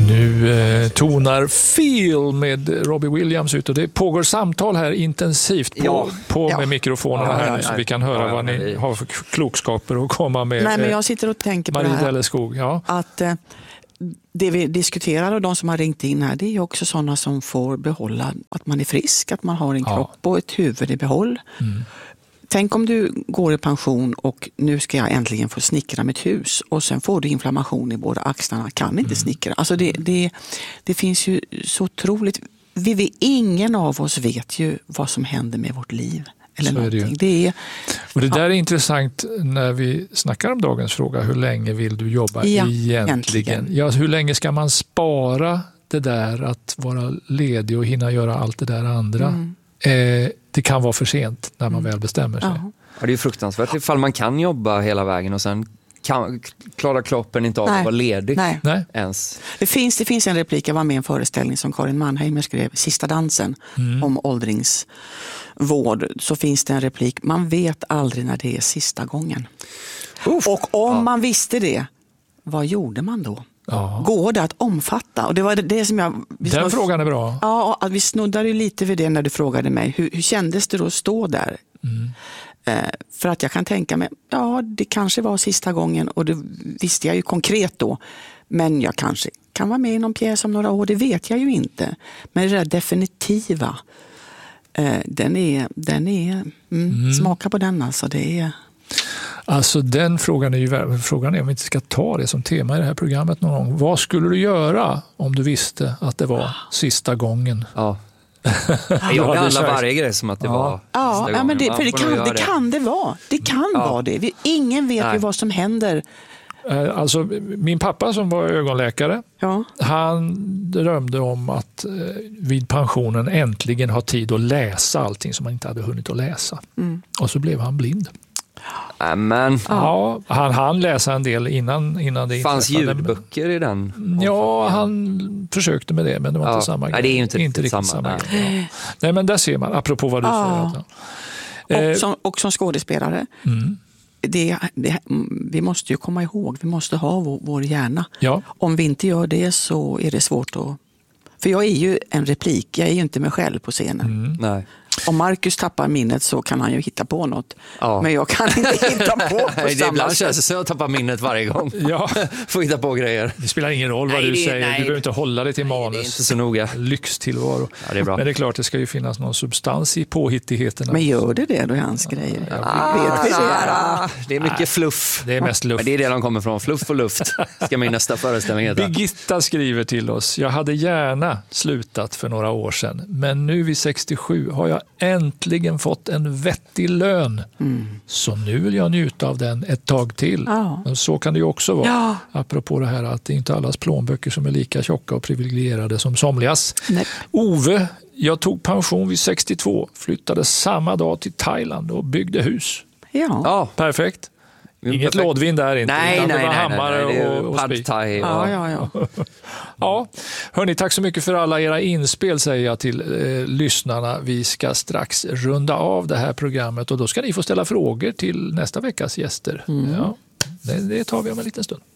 Nu tonar Feel med Robbie Williams ut och det pågår samtal här intensivt med mikrofonerna här så vi kan höra vad ni har för klokskaper att komma med. Nej, men jag sitter och tänker på Marie det här. Delleskog, Att det vi diskuterar och de som har ringt in här, det är också sådana som får behålla att man är frisk, att man har en kropp och ett huvud i behåll. Tänk om du går i pension och nu ska jag äntligen få snickra mitt hus och sen får du inflammation i båda axlarna, kan inte snickra. Alltså det finns ju så otroligt, ingen av oss vet ju vad som händer med vårt liv. Eller så är det ju. Och det där är intressant när vi snackar om dagens fråga, hur länge vill du jobba egentligen? Ja, hur länge ska man spara det där att vara ledig och hinna göra allt det där andra? Det kan vara för sent när man väl bestämmer sig. Ja, det är fruktansvärt ifall man kan jobba hela vägen och sen klarar kroppen inte av att vara ledig ens. Det finns en replik, jag var med i en föreställning som Karin Mannheimer skrev, Sista dansen, om åldringsvård. Så finns det en replik, man vet aldrig när det är sista gången. Och om man visste det, vad gjorde man då? Går det att omfatta? Och det var det som den frågan är bra. Ja, vi snuddade ju lite vid det när du frågade mig. Hur kändes det då att stå där? För att jag kan tänka mig, det kanske var sista gången och det visste jag ju konkret då. Men jag kanske kan vara med i någon pjäs om några år, det vet jag ju inte. Men det där definitiva, den är smaka på den alltså, det är... Alltså den frågan är om vi inte ska ta det som tema i det här programmet någon gång. Vad skulle du göra om du visste att det var sista gången? Ja. Jag behandlar varje grej som att det var sista gången. Men det kan det vara. Det kan vara det. Ingen vet ju vad som händer. Alltså min pappa som var ögonläkare, han drömde om att vid pensionen äntligen ha tid att läsa allting som han inte hade hunnit att läsa. Och så blev han blind. Men han hann läsa en del innan det inträffade. Fanns ljudböcker i den? Ja, han försökte med det, men det var inte samma grej. Nej, det är inte riktigt samma grej. Nej, men där ser man, apropå vad du säger. Och som skådespelare, vi måste ju komma ihåg, vi måste ha vår hjärna. Om vi inte gör det så är det svårt att... För jag är ju en replik, jag är ju inte mig själv på scenen. Nej. Om Marcus tappar minnet så kan han ju hitta på något. Men jag kan inte hitta på det samma ibland känns det så att tappa minnet varje gång. Får hitta på grejer. Det spelar ingen roll vad du säger. Du behöver inte hålla dig till manus. Det är inte så noga. Lyxtillvaro. Ja, det är bra. Men det är klart, det ska ju finnas någon substans i påhittigheterna. Men gör det då i hans grejer? Det är mycket fluff. Det är mest luft. Men det är det de kommer från. Fluff och luft ska min nästa föreställning heta. Birgitta skriver till oss: jag hade gärna slutat för några år sedan, men nu vid 67 har jag äntligen fått en vettig lön. Så nu vill jag njuta av den ett tag till. Men så kan det ju också vara. Apropå det här att det är inte allas plånböcker som är lika tjocka och privilegierade som somligas. Ove, jag tog pension vid 62, flyttade samma dag till Thailand och byggde hus. Perfekt. Inget lådvin där inte. Nej, det var hammare och pad thai. Ja, hörni, tack så mycket för alla era inspel, säger jag till lyssnarna. Vi ska strax runda av det här programmet och då ska ni få ställa frågor till nästa veckas gäster. Det tar vi om en liten stund.